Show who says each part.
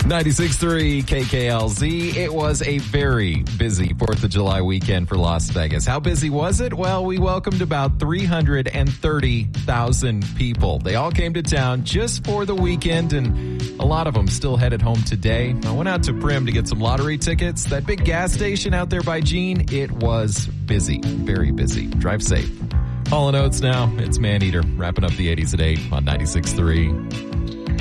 Speaker 1: 96.3 KKLZ. It was a very busy 4th of July weekend for Las Vegas. How busy was it? Well, we welcomed about 330,000 people. They all came to town just for the weekend, and a lot of them still headed home today. I went out to Prim to get some lottery tickets. That big gas station out there by Gene, it was busy, very busy. Drive safe. Hall & Oates now. It's Maneater, wrapping up the 80s at 8 on 96.3.